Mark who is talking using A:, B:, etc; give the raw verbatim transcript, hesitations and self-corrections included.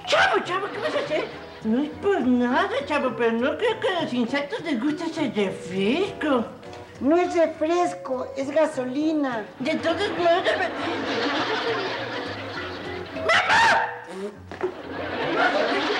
A: Chavo, chavo, ¿qué vas a hacer? No es por nada, chavo, pero no creo que a los insectos les guste ese refresco.
B: No es refresco, es gasolina.
A: De todos modos... ¡Mamá!